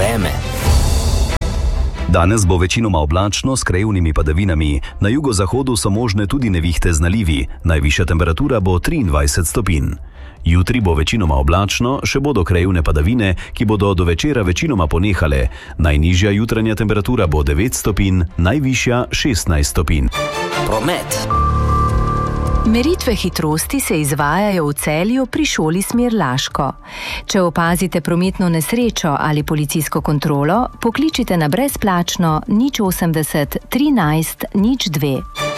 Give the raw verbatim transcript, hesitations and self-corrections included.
Vreme. Danes bo večinoma oblačno s krajevnimi padavinami. Na jugozahodu so možne tudi nevihte z nalivi. Najvišja temperatura bo triindvajset stopinj. Jutri bo večinoma oblačno, še bodo krajevne padavine, ki bodo do večera večinoma ponehale. Najnižja jutranja temperatura bo devet stopinj, najvišja šestnajst stopinj. Promet. Meritve hitrosti se izvajajo v Celju pri šoli smer Laško. Če opazite prometno nesrečo ali policijsko kontrolo, pokličite na brezplačno nič osemdeset trinajst nič dve.